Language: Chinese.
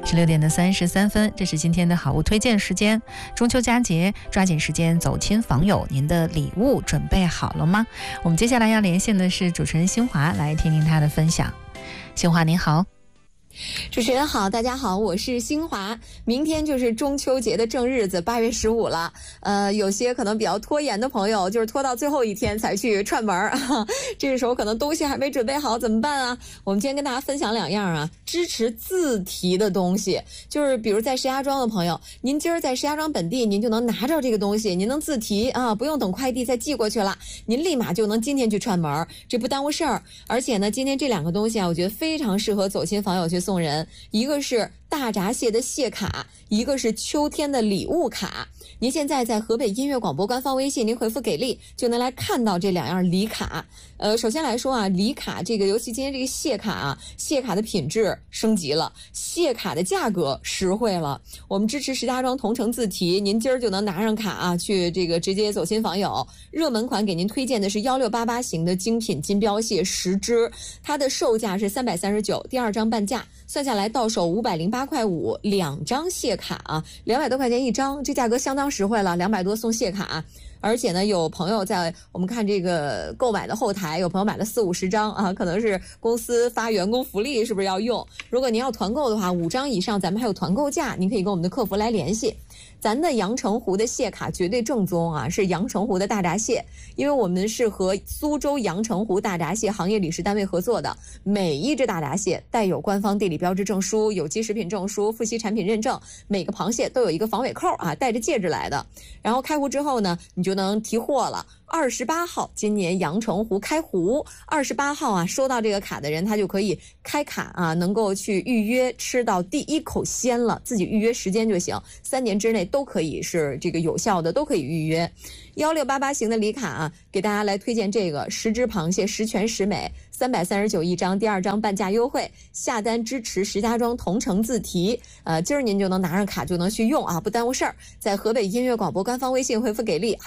16点的33分，这是今天的好物推荐时间。中秋佳节，抓紧时间走亲访友，您的礼物准备好了吗？我们接下来要连线的是主持人新华，来听听她的分享。新华您好。 主持人好，大家好，我是新华。明天就是中秋节的正日子，8月15了。有些可能比较拖延的朋友，就是拖到最后一天才去串门啊。这个时候可能东西还没准备好，怎么办啊？我们今天跟大家分享2样啊，支持自提的东西。就是比如在石家庄的朋友，您今儿在石家庄本地，您就能拿着这个东西，您能自提啊，不用等快递再寄过去了，您立马就能今天去串门，这不耽误事儿。而且呢，今天这2个东西啊，我觉得非常适合走亲访友去送人，一个是大闸蟹的蟹卡，一个是秋天的礼物卡。您现在在河北音乐广播官方微信，您回复给力就能来看到这2样礼卡。首先来说啊，礼卡这个，尤其今天这个蟹卡啊，蟹卡的品质升级了，蟹卡的价格实惠了。我们支持石家庄同城自提，您今儿就能拿上卡啊，去这个直接走亲访友。热门款给您推荐的是1688型的精品金标蟹10只，它的售价是339，第2张半价，算下来到手508.5块，2张蟹卡啊，200多块钱一张，这价格相当实惠了，200多送蟹卡。而且呢，有朋友在我们看这个购买的后台，有朋友买了40-50张啊，可能是公司发员工福利，是不是要用？如果您要团购的话，5张以上咱们还有团购价，您可以跟我们的客服来联系。咱的阳澄湖的蟹卡绝对正宗啊，是阳澄湖的大闸蟹，因为我们是和苏州阳澄湖大闸蟹行业理事单位合作的，每一只大闸蟹带有官方地理标志证书、有机食品证书、富硒产品认证，每个螃蟹都有一个防尾扣啊，带着戒指来的。然后开湖之后呢，你就能提货了。28号今年阳澄湖开湖，28号啊，收到这个卡的人他就可以开卡啊，能够去预约吃到第1口鲜了，自己预约时间就行，3年之内都可以是这个有效的，都可以预约。1688型的礼卡啊，给大家来推荐这个10只螃蟹10全10美，339一张，第2张半价优惠，下单支持石家庄同城自提。今儿您就能拿上卡就能去用啊，不耽误事儿。在河北音乐广播官方微信回复给力。